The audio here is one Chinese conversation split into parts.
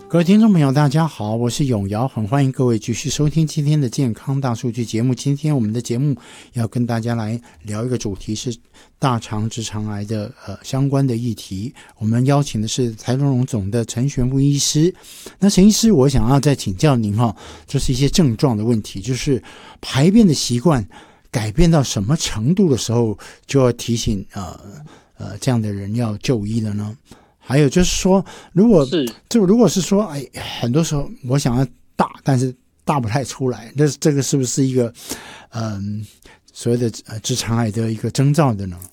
各位听众朋友大家好，我是永尧，很欢迎各位继续收听今天的健康大数据节目。今天我们的节目要跟大家来聊一个主题，是大肠直肠癌的相关的议题。我们邀请的是台中荣总的陈玄富医师。那陈医师，我想要再请教您就是一些症状的问题，就是排便的习惯改变到什么程度的时候，就要提醒这样的人要就医了呢？还有就是说，如果是说，很多时候我想要大，但是大不太出来，这个是不是一个所谓的直肠癌的一个征兆的呢？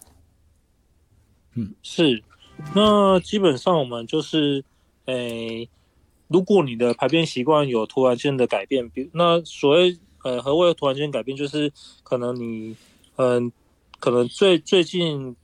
是。那基本上我们就是，如果你的排便习惯有突然间的改变，那所谓何谓突然间改变，就是可能你可能最近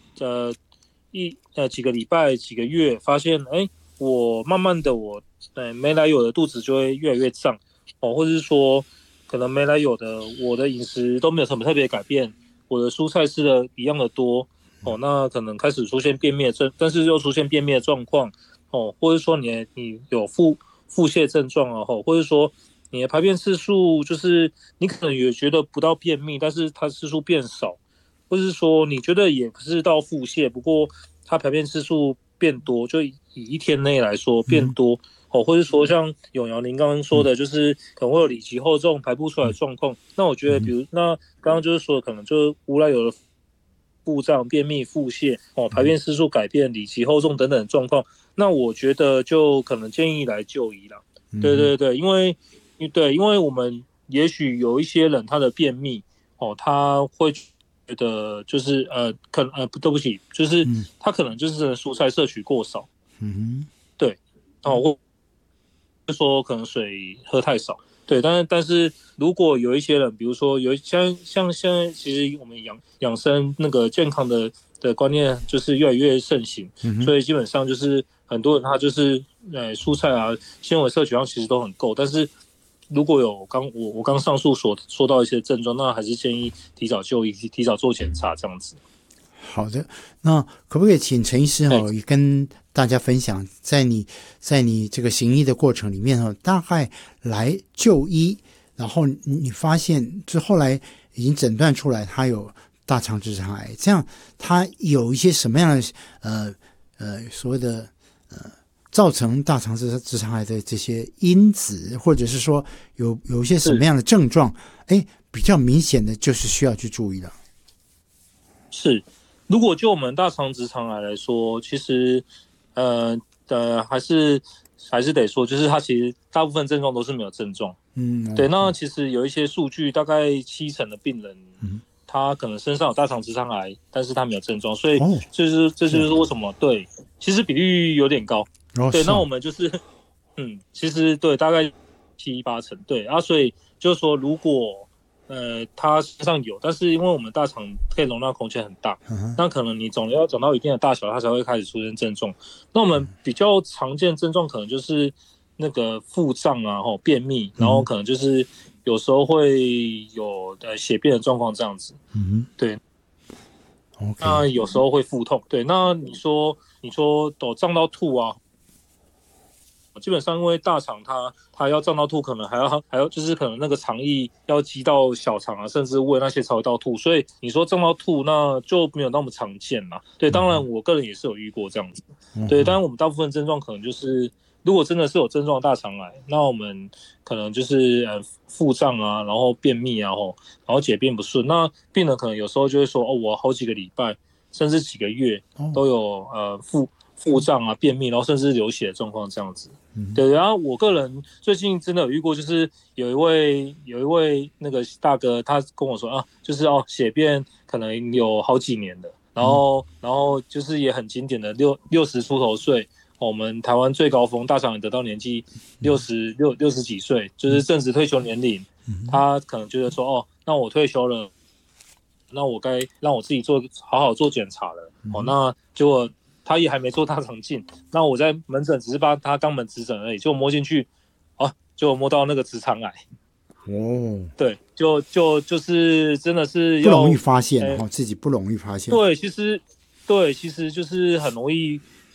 几个礼拜几个月发现，我慢慢的没来由的肚子就会越来越胀或者是说可能没来由的我的饮食都没有什么特别改变，我的蔬菜吃的一样的多那可能开始出现便秘但是又出现便秘的状况或者说你有腹泻症状或者说你的排便次数就是你可能也觉得不到便秘，但是它次数变少，或是说你觉得也不是到腹泻，不过它排便次数变多，就以一天内来说变多或者说像永尧您刚刚说的，就是可能会有里急后重排不出来的状况。那我觉得比如那刚刚就是说可能就是无来由的腹胀、便秘、腹泻排便次数改变、里急后重等等的状况，那我觉得就可能建议来就医啦。对对对，因为我们也许有一些人他的便秘他会觉得就是对不起，就是他可能就是蔬菜摄取过少，对或者说可能水喝太少，对，但是如果有一些人，比如说像现在其实我们养生那个健康的观念就是越来越盛行，所以基本上就是很多人他就是蔬菜啊纤维摄取量其实都很够，但是如果有我刚上述说到一些症状，那还是建议提早就医，提早做检查这样子。 好的，那可不可以请陈医师也跟大家分享，在你这个行医的过程里面大概来就医，然后你发现就后来已经诊断出来他有大肠直肠癌，这样他有一些什么样的所谓的造成大肠直肠癌的这些因子，或者是说有一些什么样的症状比较明显的，就是需要去注意了。 是，如果就我们大肠直肠癌来说，其实还是得说，就是它其实大部分症状都是没有症状。对，那其实有一些数据，大概70%的病人，他可能身上有大肠直肠癌，但是他没有症状，所以这就是为什么对，其实比率有点高。对，那我们就是其实对大概7-8成，对所以就是说如果他身上有，但是因为我们大肠可以容纳空间很大，那可能你肿瘤要长到一定的大小，它才会开始出现症状。那我们比较常见症状可能就是那个腹胀啊，便秘，然后可能就是有时候会有血便的状况这样子。对。那有时候会腹痛。对，那你说胀到吐啊？基本上因为大肠它要胀到吐，可能还要就是可能那个肠液要积到小肠啊，甚至胃那些才会到吐，所以你说胀到吐那就没有那么常见啦。对，当然我个人也是有遇过这样子。对，当然我们大部分症状可能就是如果真的是有症状的大肠癌，那我们可能就是腹胀啊，然后便秘啊，然后解便不顺，那病人可能有时候就会说我好几个礼拜甚至几个月都有腹胀啊、便秘，然后甚至流血的状况这样子。对，然后我个人最近真的有遇过，就是有一位那个大哥，他跟我说就是血便可能有好几年的，然后就是也很经典的60出头岁，我们台湾最高峰大肠癌得到年纪60几岁，就是正值退休年龄，他可能觉得说那我退休了，那我该让我自己好好做检查了那结果他也还没做大肠镜，那我在门诊只是帮他肛门指诊而已，就摸进去就摸到那个直肠癌。对，就是真的是不容易发现自己不容易发现。 对，其实就是很容易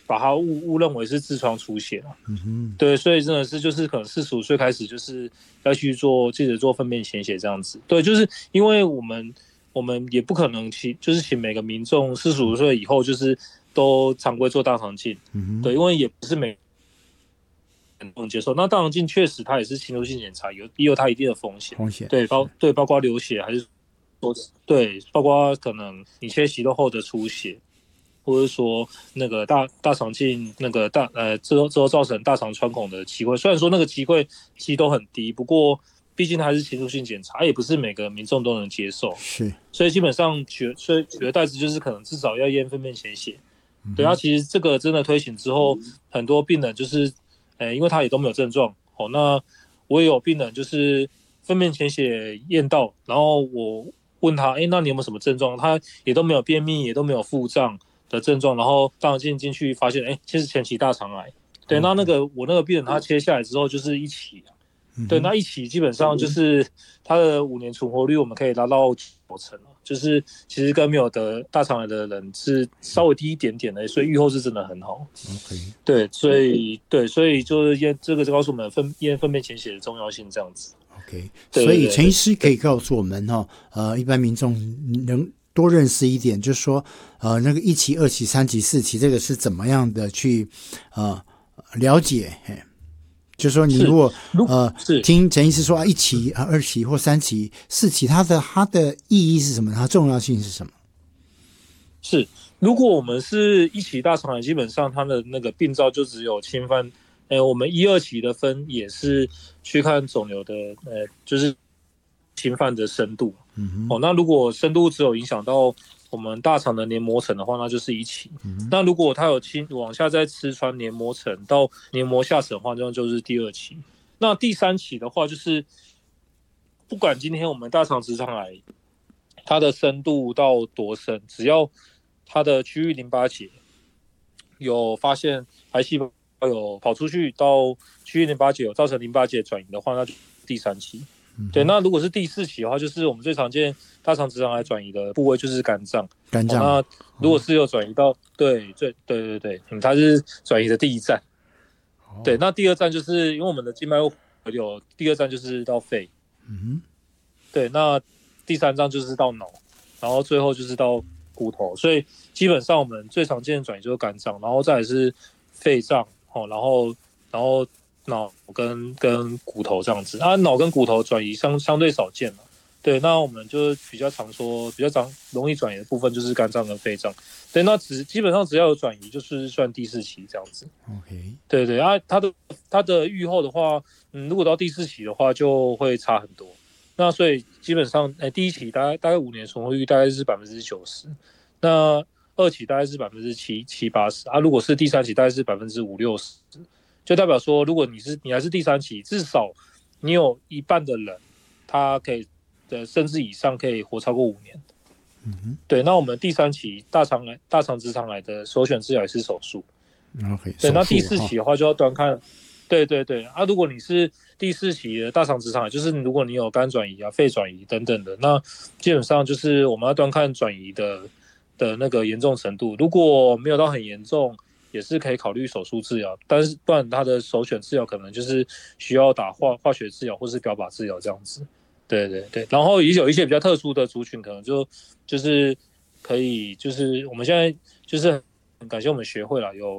把它误认为是痔疮出血了。对，所以真的是就是可能45岁开始就是要去记得做粪便潜血这样子。对，就是因为我们也不可能就是请每个民众45岁以后就是都常规做大肠镜。对，因为也不是每很能接受。那大肠镜确实它也是侵入性检查，也有它一定的风险。对，包括流血还是对，包括可能你切息肉后的出血。或者说那个大肠镜那个之后造成大肠穿孔的机会，虽然说那个机会其实都很低，不过毕竟它还是侵入性检查，也不是每个民众都能接受， 是， 所以基本上取而代之就是可能至少要验粪便潜血。对啊，其实这个真的推行之后，很多病人就是，因为他也都没有症状，那我也有病人就是粪便潜血验到，然后我问他，那你有没有什么症状？他也都没有便秘，也都没有腹胀的症状，然后大肠镜进去发现，其实前期大肠癌。对，那我那个病人他切下来之后就是一期，对，那一期基本上就是他的5年存活率我们可以达到90%了，就是其实跟没有得大肠癌的人是稍微低一点点的，所以预后是真的很好。对，所以就是这个就告诉我们验粪便潜血的重要性这样子。 OK， 所以陈医师可以告诉我们一般民众能多认识一点，就是说那个1期、2期、3期、4期这个是怎么样的去了解。就是说你如果听陈医师说1期、2期或3期、4期，它的意义是什么？它重要性是什么？ 是，如果我们是1期大肠癌，基本上它的那个病灶就只有侵犯，我们1、2期的分也是去看肿瘤的，就是侵犯的深度。那如果深度只有影响到我们大肠的黏膜层的话，那就是1期。那如果它有往下再吃穿黏膜层到黏膜下层的话，那就是第2期。那第3期的话，就是不管今天我们大肠直肠癌它的深度到多深，只要它的区域淋巴结有发现癌细胞有跑出去到区域淋巴结有造成淋巴结转移的话，那就第3期。对，那如果是第4期的话，就是我们最常见大肠直肠癌转移的部位就是肝脏。那如果是有转移到对，它是转移的第1站。对，那第2站就是因为我们的静脉有第2站就是到肺。对，那第3站就是到脑，然后最后就是到骨头。所以基本上我们最常见的转移就是肝脏，然后再来是肺脏，然后脑跟骨头这样子。脑跟骨头转移相对少见了。对，那我们就比较常说比较容易转移的部分就是肝脏跟肺脏。对，那基本上只要有转移就是算第4期这样子。 OK， 对它的预后的话，如果到第4期的话就会差很多。那所以基本上，第1期大概5年存活率大概是90%，那2期大概是70-80%，如果是第3期大概是50-60%，就代表说，如果你还是第3期，至少你有一半的人，他可以甚至以上可以活超过5年。对，那我们第3期大肠直肠癌的首选治疗也是手术。 OK， 对，那第4期的话就要端看。对，如果你是第4期的大肠直肠癌，就是如果你有肝转移肺转移等等的，那基本上就是我们要端看转移的那个严重程度。如果没有到很严重，也是可以考虑手术治疗，但是不然它的首选治疗可能就是需要打化学治疗或是标靶治疗这样子。对，然后也有一些比较特殊的族群，可能就是可以，就是我们现在就是很感谢我们学会了有